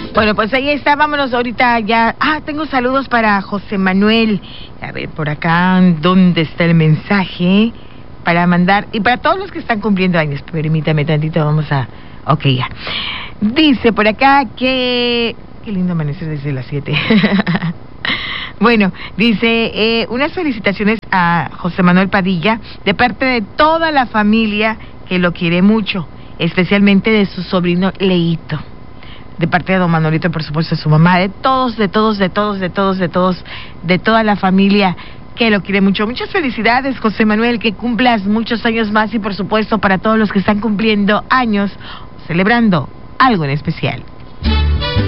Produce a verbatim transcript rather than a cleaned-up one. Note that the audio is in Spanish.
Bueno, pues ahí está, vámonos ahorita ya. Ah, tengo saludos para José Manuel. A ver, por acá, ¿dónde está el mensaje? Para mandar, y para todos los que están cumpliendo años, permítame tantito, vamos a... Ok, ya. Dice por acá que... Qué lindo amanecer desde las siete. Bueno, dice, eh, unas felicitaciones a José Manuel Padilla, de parte de toda la familia que lo quiere mucho, especialmente de su sobrino Leito. De parte de don Manolito, por supuesto, de su mamá, de todos, de todos, de todos, de todos, de todos, de toda la familia que lo quiere mucho. Muchas felicidades, José Manuel, que cumplas muchos años más y, por supuesto, para todos los que están cumpliendo años, celebrando algo en especial.